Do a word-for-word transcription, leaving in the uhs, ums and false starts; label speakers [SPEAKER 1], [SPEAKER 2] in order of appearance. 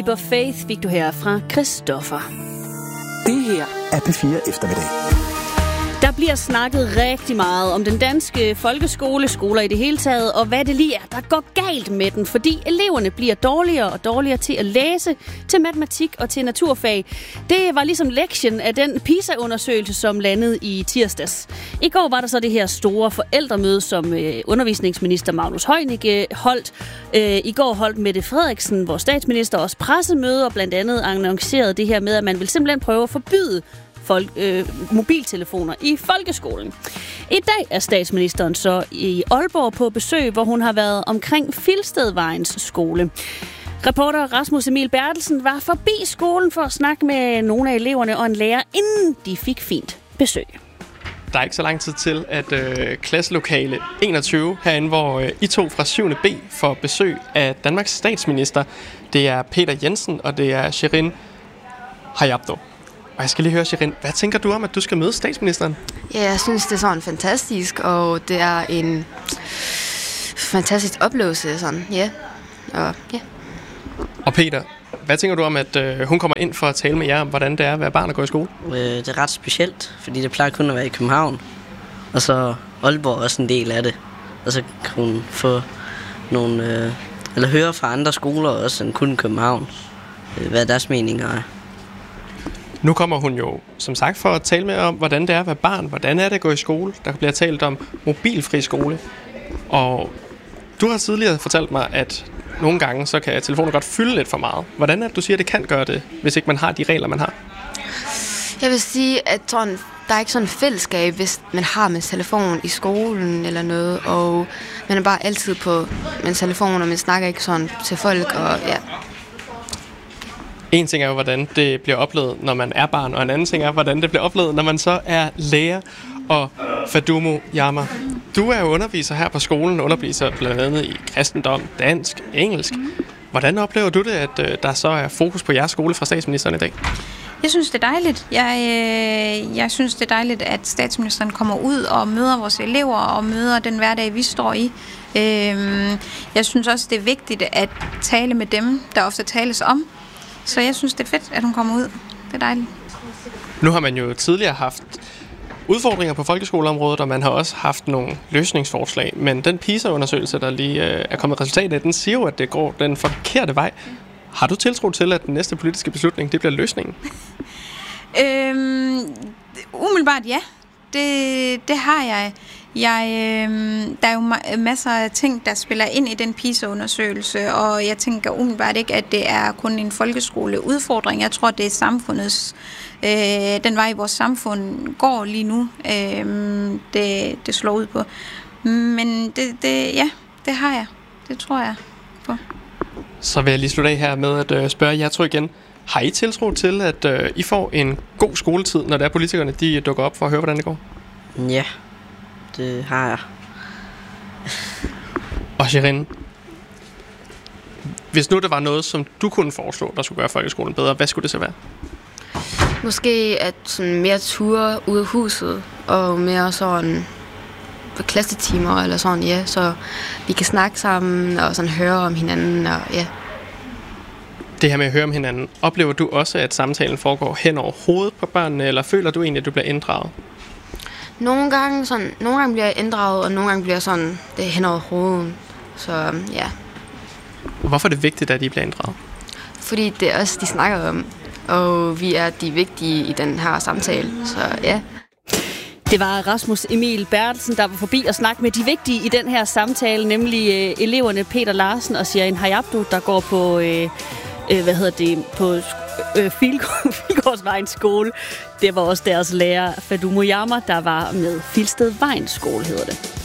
[SPEAKER 1] Leap of Faith fik du her fra Christoffer.
[SPEAKER 2] Det her er P fire Eftermiddag.
[SPEAKER 1] Der bliver snakket rigtig meget om den danske folkeskole, skoler i det hele taget, og hvad det lige er, der går galt med den, fordi eleverne bliver dårligere og dårligere til at læse, til matematik og til naturfag. Det var ligesom lektien af den PISA-undersøgelse, som landede i tirsdags. I går var der så det her store forældremøde, som øh, undervisningsminister Magnus Heunicke holdt. Øh, I går holdt Mette Frederiksen, vores statsminister, også pressemøde, og blandt andet annoncerede det her med, at man vil simpelthen prøve at forbyde Folk, øh, mobiltelefoner i folkeskolen. I dag er statsministeren så i Aalborg på besøg, hvor hun har været omkring Filstedvejens skole. Reporter Rasmus Emil Bertelsen var forbi skolen for at snakke med nogle af eleverne og en lærer, inden de fik fint besøg.
[SPEAKER 3] Der er ikke så lang tid til, at øh, klasselokale enogtyve herinde, hvor øh, I to fra syvende B får besøg af Danmarks statsminister. Det er Peter Jensen, og det er Shirin Hayabdo. Og jeg skal lige høre, Shirin, hvad tænker du om, at du skal møde statsministeren?
[SPEAKER 4] Ja, jeg synes, det er sådan fantastisk, og det er en fantastisk oplevelse, sådan, ja. Og, ja.
[SPEAKER 3] Og Peter, hvad tænker du om, at øh, hun kommer ind for at tale med jer om, hvordan det er at være barn og gå i skole?
[SPEAKER 5] Øh, det er ret specielt, fordi det plejer kun at være i København, og så Aalborg er også en del af det. Og så kan hun få nogle, øh, eller høre fra andre skoler også, end kun København, øh, hvad deres meninger er.
[SPEAKER 3] Nu kommer hun jo, som sagt, for at tale med om, hvordan det er at være barn, hvordan er det at gå i skole. Der bliver talt om mobilfri skole. Og du har tidligere fortalt mig, at nogle gange, så kan telefonen godt fylde lidt for meget. Hvordan er det, du siger, at det kan gøre det, hvis ikke man har de regler, man har?
[SPEAKER 4] Jeg vil sige, at sådan, der er ikke sådan et fællesskab, hvis man har med telefon i skolen eller noget, og man er bare altid på med telefon, og man snakker ikke sådan til folk, og ja.
[SPEAKER 3] En ting er jo, hvordan det bliver oplevet, når man er barn, og en anden ting er, hvordan det bliver oplevet, når man så er lærer. Og Fadumo Yama, du er jo underviser her på skolen, underviser blandt andet i kristendom, dansk, engelsk. Hvordan oplever du det, at der så er fokus på jeres skole fra statsministeren i dag?
[SPEAKER 6] Jeg synes, det er dejligt. Jeg, øh, jeg synes, det er dejligt, at statsministeren kommer ud og møder vores elever og møder den hverdag, vi står i. Øh, jeg synes også, det er vigtigt at tale med dem, der ofte tales om. Så jeg synes, det er fedt, at hun kommer ud. Det er dejligt.
[SPEAKER 3] Nu har man jo tidligere haft udfordringer på folkeskoleområdet, og man har også haft nogle løsningsforslag. Men den PISA-undersøgelse, der lige øh, er kommet resultat af, den siger jo, at det går den forkerte vej. Har du tiltro til, at den næste politiske beslutning, det bliver løsningen?
[SPEAKER 6] øhm, umiddelbart ja. Det, det har jeg. Jeg, øh, der er jo ma- masser af ting, der spiller ind i den PISA-undersøgelse, og jeg tænker umiddelbart ikke, at det er kun en folkeskoleudfordring. Jeg tror, det er samfundets, øh, den vej i vores samfund går lige nu, øh, det, det slår ud på. Men det, det, ja, det har jeg. Det tror jeg på.
[SPEAKER 3] Så vil jeg lige slutte af her med at øh, spørge jer to igen. Har I tiltro til, at øh, I får en god skoletid, når der er politikerne, de dukker op for at høre, hvordan det går?
[SPEAKER 5] Ja. Det har jeg.
[SPEAKER 3] Og Shirin, hvis nu der var noget, som du kunne foreslå, der skulle gøre folkeskolen bedre, hvad skulle det så være?
[SPEAKER 4] Måske at sådan mere ture ud af huset, og mere sådan på klassetimer eller sådan, ja, så vi kan snakke sammen og sådan høre om hinanden, og ja.
[SPEAKER 3] Det her med at høre om hinanden, oplever du også, at samtalen foregår hen over hovedet på børnene, eller føler du egentlig, at du bliver inddraget?
[SPEAKER 4] Nogle gange, sådan, nogle gange bliver jeg inddraget, og nogle gange bliver sådan, det er hen over hovedet. Så ja.
[SPEAKER 3] Og hvorfor er det vigtigt, at I bliver inddraget?
[SPEAKER 4] Fordi det er os, de snakker om, og vi er de vigtige i den her samtale, så ja.
[SPEAKER 1] Det var Rasmus Emil Bertelsen, der var forbi og snakke med de vigtige i den her samtale, nemlig øh, eleverne Peter Larsen og Shirin Hayabdo, der går på, øh, øh, hvad hedder det, på øh, Filgårdsvejens skole. Det var også deres lærer Fadumo Yama, der var med Filstedvejens skole, hedder det.